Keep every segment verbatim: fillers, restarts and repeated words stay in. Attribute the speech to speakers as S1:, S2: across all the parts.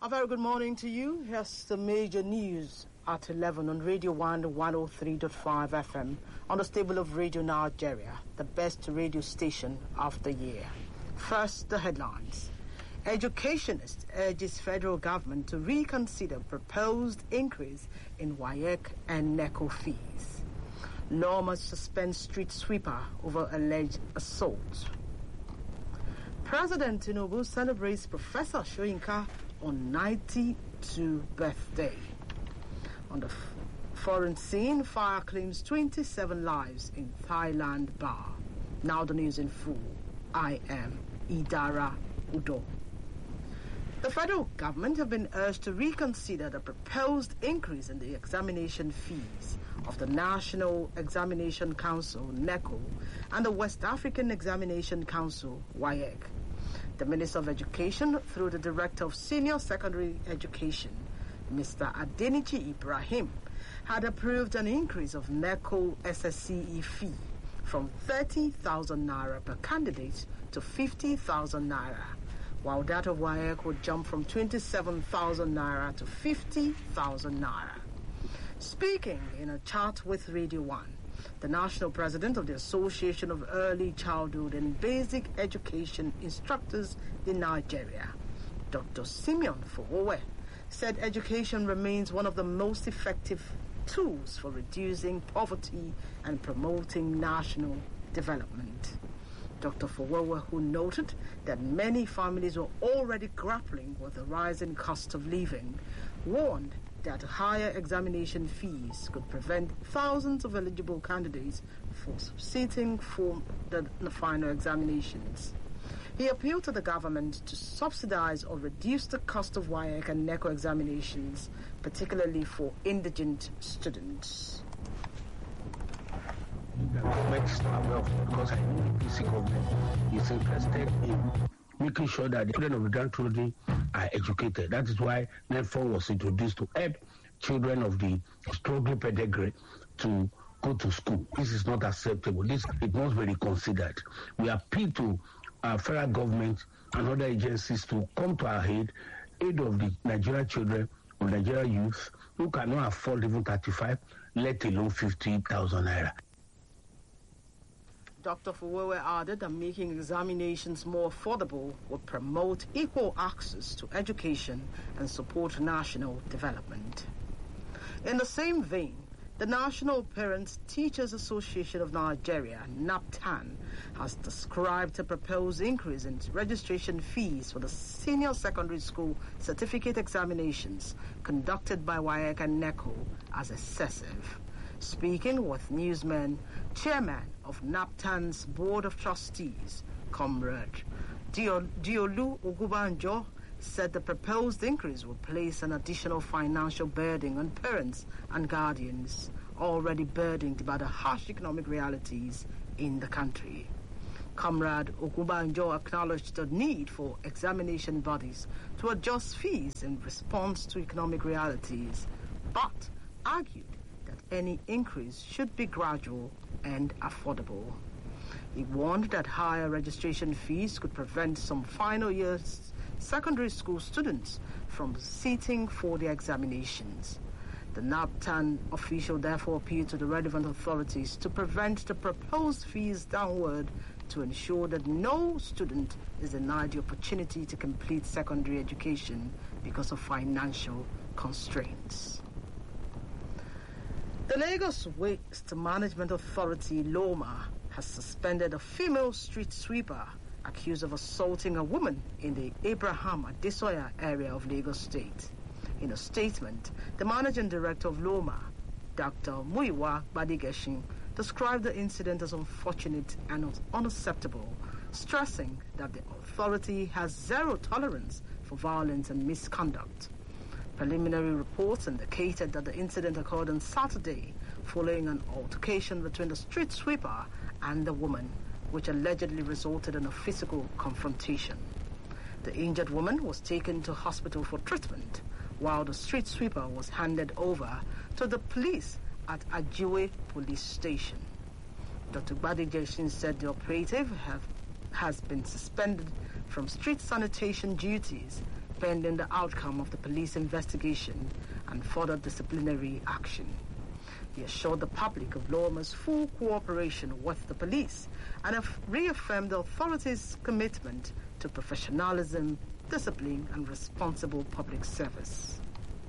S1: A very good morning to you. Here's the major news at eleven on Radio one one oh three point five F M on the stable of Radio Nigeria, the best radio station of the year. First, the headlines. Educationist urges federal government to reconsider proposed increase in WAEC and NECO fees. Lawma suspends street sweeper over alleged assault. President Tinubu celebrates Professor Soyinka on ninety-second birthday. On the f- foreign scene, fire claims twenty-seven lives in Thailand bar. Now the news in full. I am Idara Udo. The federal government have been urged to reconsider the proposed increase in the examination fees of the National Examination Council, NECO, and the West African Examination Council, WAEC. The Minister of Education, through the Director of Senior Secondary Education, Mister Adenichi Ibrahim, had approved an increase of NECO S S C E fee from thirty thousand naira per candidate to fifty thousand naira, while that of WAEC would jump from twenty-seven thousand naira to fifty thousand naira. Speaking in a chat with Radio one, the National President of the Association of Early Childhood and Basic Education Instructors in Nigeria, Doctor Simeon Fowowe, said education remains one of the most effective tools for reducing poverty and promoting national development. Doctor Fowowe, who noted that many families were already grappling with the rising cost of living, warned that higher examination fees could prevent thousands of eligible candidates from sitting for the, the final examinations. He appealed to the government to subsidize or reduce the cost of WAEC and NECO examinations, particularly for indigent students.
S2: The government is not aware of it because I know the P C government is interested in making sure that the children of the grandchildren are educated. That is why NEFO was introduced to help children of the struggling pedigree to go to school. This is not acceptable. This it must be reconsidered. We appeal to our federal government and other agencies to come to our aid, aid of the Nigerian children or Nigerian youth who cannot afford even thirty-five, let alone fifty thousand naira.
S1: Doctor Fowowe added that making examinations more affordable would promote equal access to education and support national development. In the same vein, the National Parents Teachers Association of Nigeria, NAPTAN, has described a proposed increase in registration fees for the senior secondary school certificate examinations conducted by WAEC and NECO as excessive. Speaking with newsmen, Chairman of NAPTAN's Board of Trustees, Comrade Diolu Ogubanjo, said the proposed increase will place an additional financial burden on parents and guardians already burdened by the harsh economic realities in the country. Comrade Ogubanjo acknowledged the need for examination bodies to adjust fees in response to economic realities, but argued any increase should be gradual and affordable. He warned that higher registration fees could prevent some final year secondary school students from sitting for the examinations. The NAPTAN official therefore appealed to the relevant authorities to prevent the proposed fees downward to ensure that no student is denied the opportunity to complete secondary education because of financial constraints. The Lagos Waste Management Authority, LOMA, has suspended a female street sweeper accused of assaulting a woman in the Abraham Adesoya area of Lagos State. In a statement, the managing director of LOMA, Doctor Muyiwa Badigeshin, described the incident as unfortunate and unacceptable, stressing that the authority has zero tolerance for violence and misconduct. Preliminary reports indicated that the incident occurred on Saturday following an altercation between the street sweeper and the woman, which allegedly resulted in a physical confrontation. The injured woman was taken to hospital for treatment, while the street sweeper was handed over to the police at Ajiwe Police Station. Doctor Badigeshin said the operative have, has been suspended from street sanitation duties pending the outcome of the police investigation and further disciplinary action. He assured the public of Loma's full cooperation with the police and have reaffirmed the authorities' commitment to professionalism, discipline, and responsible public service.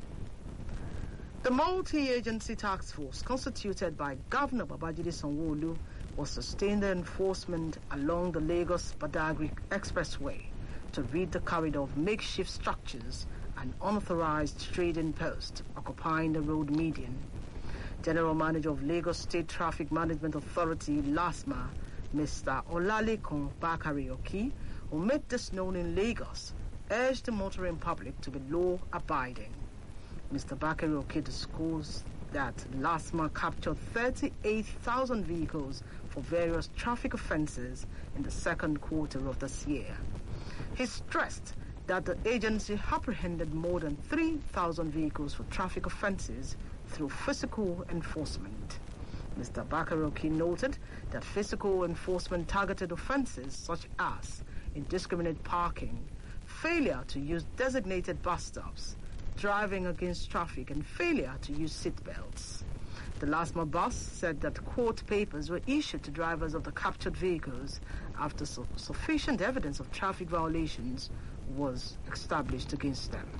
S1: The multi-agency task force constituted by Governor Babajide Sanwo-Olu will sustain the enforcement along the Lagos-Badagry Expressway to rid the corridor of makeshift structures and unauthorized trading posts occupying the road median. General Manager of Lagos State Traffic Management Authority, LASMA, Mister Olalekan Bakari-Oki, who made this known in Lagos, urged the motoring public to be law-abiding. Mister Bakari-Oki disclosed that LASMA captured thirty-eight thousand vehicles for various traffic offences in the second quarter of this year. He stressed that the agency apprehended more than three thousand vehicles for traffic offences through physical enforcement. Mister Bakari-Oki noted that physical enforcement targeted offences such as indiscriminate parking, failure to use designated bus stops, driving against traffic, and failure to use seatbelts. The LASMA bus said that court papers were issued to drivers of the captured vehicles after su- sufficient evidence of traffic violations was established against them.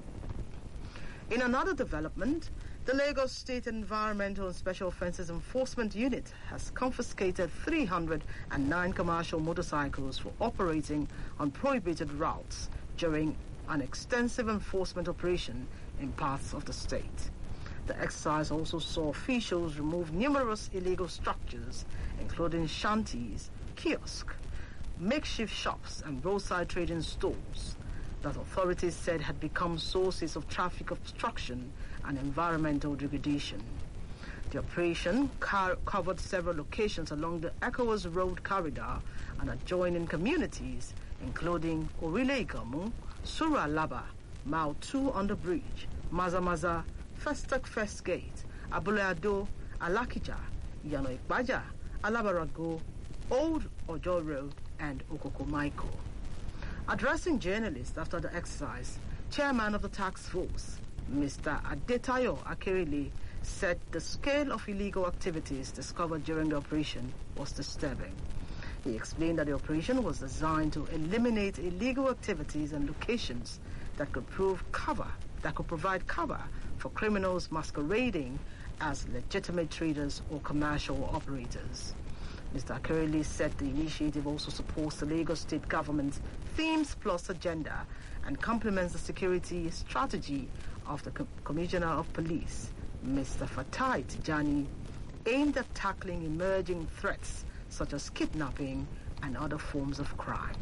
S1: In another development, the Lagos State Environmental and Special Offences Enforcement Unit has confiscated three hundred nine commercial motorcycles for operating on prohibited routes during an extensive enforcement operation in parts of the state. The exercise also saw officials remove numerous illegal structures, including shanties, kiosks, makeshift shops, and roadside trading stores that authorities said had become sources of traffic obstruction and environmental degradation. The operation car- covered several locations along the ECOWAS Road corridor and adjoining communities, including Orile Igamu, Sura Laba, Mile two Under Bridge, Mazamaza, Festac First Gate, Abuleado, Alakija, Yano Ikbaja, Alabarago, Old Ojo Road, and Okokomaiko. Addressing journalists after the exercise, Chairman of the task force, Mister Adetayo Akerele, said the scale of illegal activities discovered during the operation was disturbing. He explained that the operation was designed to eliminate illegal activities and locations that could prove cover, that could provide cover for criminals masquerading as legitimate traders or commercial operators. Mister Akerele said the initiative also supports the Lagos State government's Themes Plus agenda and complements the security strategy of the Co- Commissioner of Police, Mister Fatai Tijani, aimed at tackling emerging threats such as kidnapping and other forms of crime.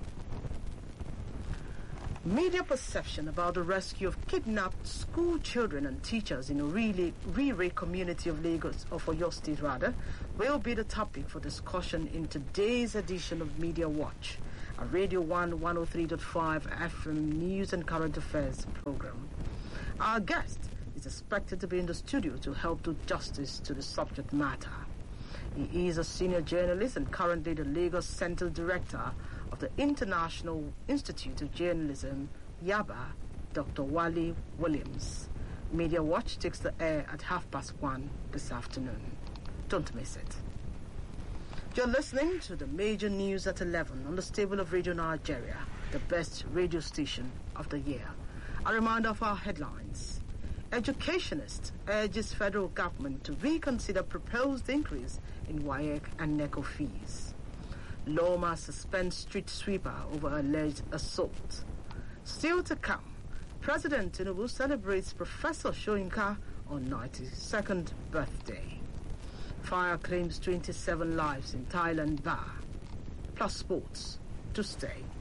S1: Media perception about the rescue of kidnapped school children and teachers in a really Rire community of Lagos, or for your state rather, will be the topic for discussion in today's edition of Media Watch, a Radio one one oh three point five F M news and current affairs program. Our guest is expected to be in the studio to help do justice to the subject matter. He is a senior journalist and currently the Lagos Central Director of the International Institute of Journalism, Yaba, Doctor Wale Williams. Media Watch takes the air at half past one this afternoon. Don't miss it. You're listening to the major news at eleven on the stable of Radio Nigeria, the best radio station of the year. A reminder of our headlines. Educationist urges federal government to reconsider proposed increase in W A E C and NECO fees. Loma suspends street sweeper over alleged assault. Still to come, President Tinubu celebrates Professor Soyinka on ninety-second birthday. Fire claims twenty-seven lives in Thailand bar. Plus sports to stay.